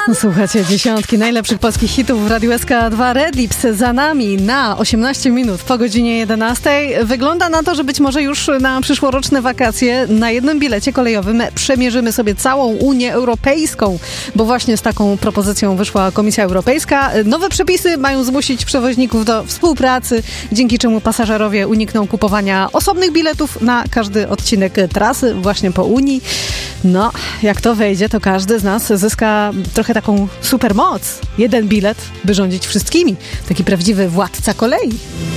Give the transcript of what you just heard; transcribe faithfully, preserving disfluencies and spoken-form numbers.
Słuchajcie, dziesiątki najlepszych polskich hitów w Radiu S K dwa. Red Lips za nami na osiemnaście minut po godzinie jedenastej. Wygląda na to, że być może już na przyszłoroczne wakacje na jednym bilecie kolejowym przemierzymy sobie całą Unię Europejską, bo właśnie z taką propozycją wyszła Komisja Europejska. Nowe przepisy mają zmusić przewoźników do współpracy, dzięki czemu pasażerowie unikną kupowania osobnych biletów na każdy odcinek trasy właśnie po Unii. No, jak to wejdzie, to każdy z nas zyska trochę taką supermoc. Jeden bilet, by rządzić wszystkimi. Taki prawdziwy władca kolei.